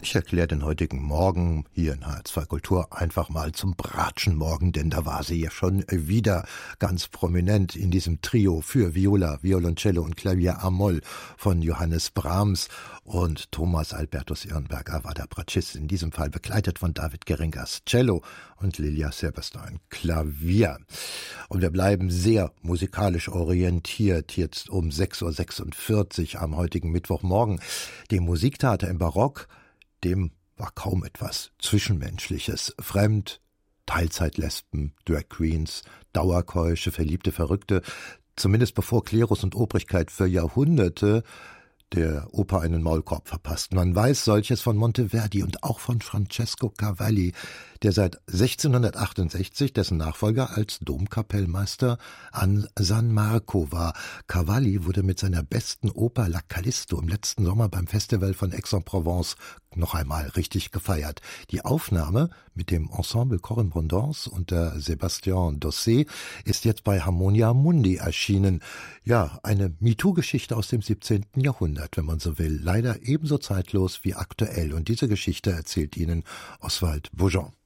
Ich erkläre den heutigen Morgen hier in HR2 Kultur einfach mal zum Bratschenmorgen, denn da war sie ja schon wieder ganz prominent in diesem Trio für Viola, Violoncello und Klavier a-Moll von Johannes Brahms, und Thomas Albertus Irnberger war der Bratschist, in diesem Fall begleitet von David Geringas Cello und Lilia Silberstein Klavier. Und wir bleiben sehr musikalisch orientiert, jetzt um 6:46 Uhr am heutigen Mittwochmorgen. Dem Musiktheater im Barock, dem war kaum etwas Zwischenmenschliches. Fremd, Teilzeitlesben, Drag Queens, Dauerkeusche, verliebte Verrückte, zumindest bevor Klerus und Obrigkeit für Jahrhunderte der Oper einen Maulkorb verpassten. Man weiß solches von Monteverdi und auch von Francesco Cavalli, der seit 1668 dessen Nachfolger als Domkapellmeister an San Marco war. Cavalli wurde mit seiner besten Oper La Callisto im letzten Sommer beim Festival von Aix-en-Provence noch einmal richtig gefeiert. Die Aufnahme mit dem Ensemble Correspondance unter Sébastien Dossé ist jetzt bei Harmonia Mundi erschienen. Ja, eine MeToo-Geschichte aus dem 17. Jahrhundert, wenn man so will. Leider ebenso zeitlos wie aktuell. Und diese Geschichte erzählt Ihnen Oswald Bourgeon.